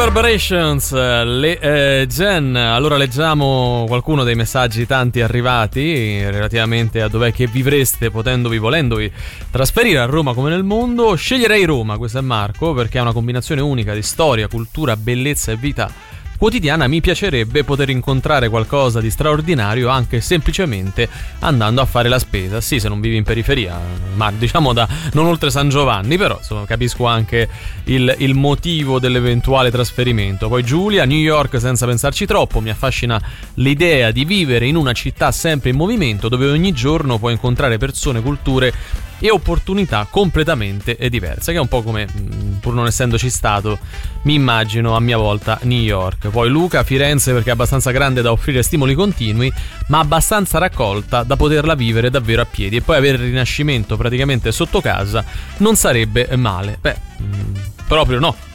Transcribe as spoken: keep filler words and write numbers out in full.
Reverberations, le eh, Gen. Allora leggiamo qualcuno dei messaggi tanti arrivati relativamente a dov'è che vivreste potendovi, volendovi trasferire a Roma come nel mondo. Sceglierei Roma, questo è Marco, perché è una combinazione unica di storia, cultura, bellezza e vita quotidiana. Mi piacerebbe poter incontrare qualcosa di straordinario anche semplicemente andando a fare la spesa. Sì, se non vivi in periferia, ma diciamo da non oltre San Giovanni, però insomma, capisco anche il, il motivo dell'eventuale trasferimento. Poi Giulia, New York senza pensarci troppo, mi affascina l'idea di vivere in una città sempre in movimento dove ogni giorno puoi incontrare persone, culture e opportunità completamente diverse, che è un po' come, pur non essendoci stato, mi immagino a mia volta New York. Poi Luca, Firenze, perché è abbastanza grande da offrire stimoli continui, ma abbastanza raccolta da poterla vivere davvero a piedi, e poi avere il Rinascimento praticamente sotto casa non sarebbe male. Beh, proprio no.